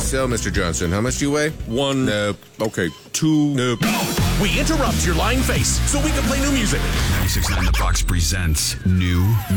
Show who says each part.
Speaker 1: So, Mr. Johnson, how much do you weigh?
Speaker 2: 1.
Speaker 1: Nope. Okay, 2. Nope.
Speaker 3: We interrupt your lying face so we can play new music.
Speaker 4: 96.9 The Fox presents New